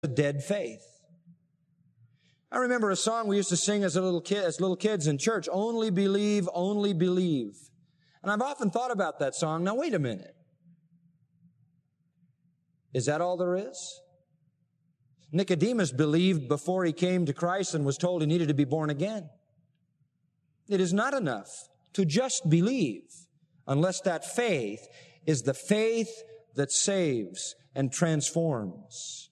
a dead faith. I remember a song we used to sing as little kids in church, only believe, only believe. And I've often thought about that song. Now, wait a minute. Is that all there is? Nicodemus believed before he came to Christ and was told he needed to be born again. It is not enough to just believe unless that faith is the faith that saves and transforms.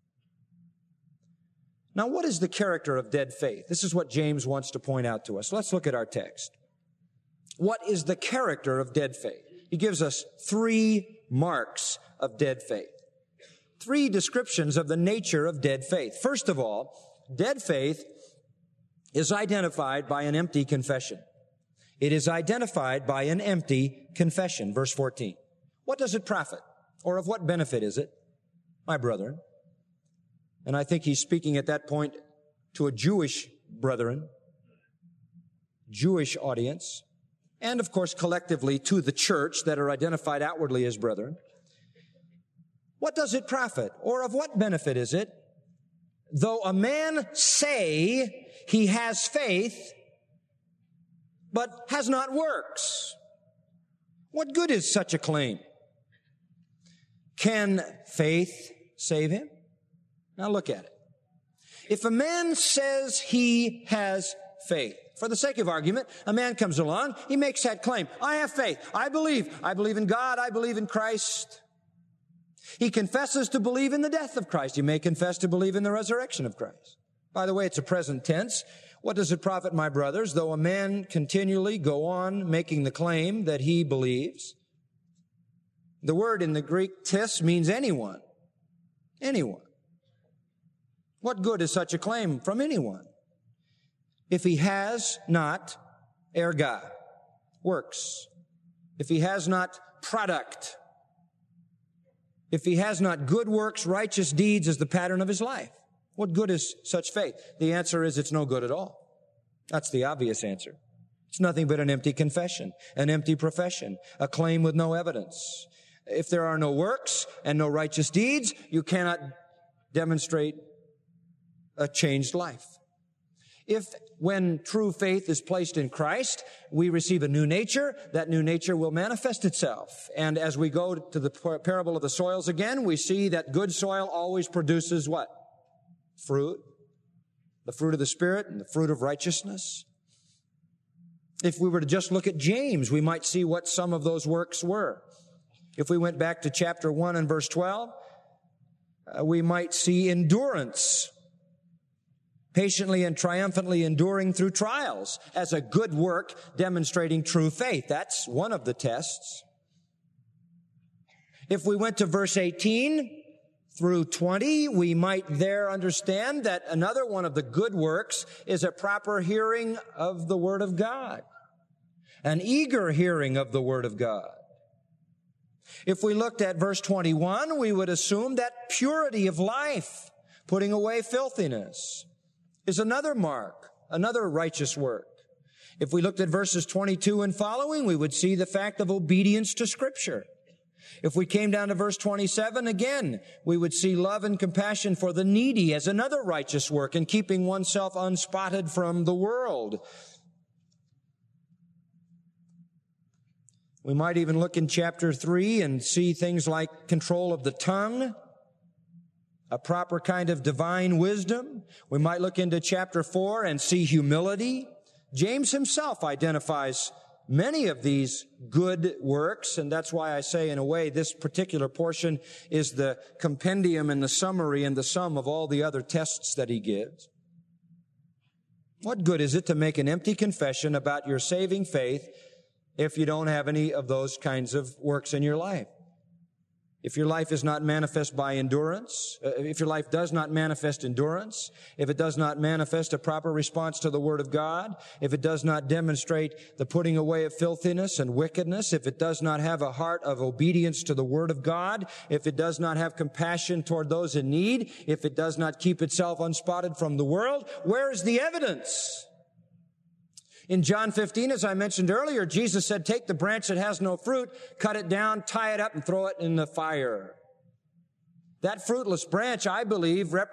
Now, what is the character of dead faith? This is what James wants to point out to us. Let's look at our text. What is the character of dead faith? He gives us 3 marks of dead faith. 3 descriptions of the nature of dead faith. First of all, dead faith is identified by an empty confession. It is identified by an empty confession. Verse 14. What does it profit? Or of what benefit is it, my brethren? And I think he's speaking at that point to a Jewish brethren, Jewish audience, and of course collectively to the church that are identified outwardly as brethren. What does it profit? Or of what benefit is it? Though a man say he has faith, but has not works. What good is such a claim? Can faith save him? Now look at it. If a man says he has faith, for the sake of argument, a man comes along, he makes that claim. I have faith. I believe in God. I believe in Christ. He confesses to believe in the death of Christ. He may confess to believe in the resurrection of Christ. By the way, it's a present tense. What does it profit, my brothers, though a man continually go on making the claim that he believes? The word in the Greek tis means anyone. Anyone. What good is such a claim from anyone? If he has not erga, works. If he has not product. If he has not good works, righteous deeds as the pattern of his life. What good is such faith? The answer is it's no good at all. That's the obvious answer. It's nothing but an empty confession, an empty profession, a claim with no evidence. If there are no works and no righteous deeds, you cannot demonstrate a changed life. If, when true faith is placed in Christ, we receive a new nature, that new nature will manifest itself. And as we go to the parable of the soils again, we see that good soil always produces what? Fruit. The fruit of the Spirit and the fruit of righteousness. If we were to just look at James, we might see what some of those works were. If we went back to chapter 1 and verse 12, we might see endurance. Patiently and triumphantly enduring through trials as a good work demonstrating true faith. That's one of the tests. If we went to verse 18 through 20, we might there understand that another one of the good works is a proper hearing of the Word of God. An eager hearing of the Word of God. If we looked at verse 21, we would assume that purity of life, putting away filthiness, is another mark, another righteous work. If we looked at verses 22 and following, we would see the fact of obedience to Scripture. If we came down to verse 27, again, we would see love and compassion for the needy as another righteous work in keeping oneself unspotted from the world. We might even look in chapter 3 and see things like control of the tongue, a proper kind of divine wisdom. We might look into chapter 4 and see humility. James himself identifies many of these good works, and that's why I say, in a way, this particular portion is the compendium and the summary and the sum of all the other tests that he gives. What good is it to make an empty confession about your saving faith if you don't have any of those kinds of works in your life? If your life is not manifest by endurance, if your life does not manifest endurance, if it does not manifest a proper response to the Word of God, if it does not demonstrate the putting away of filthiness and wickedness, if it does not have a heart of obedience to the Word of God, if it does not have compassion toward those in need, if it does not keep itself unspotted from the world, where is the evidence? In John 15, as I mentioned earlier, Jesus said, take the branch that has no fruit, cut it down, tie it up, and throw it in the fire. That fruitless branch, I believe,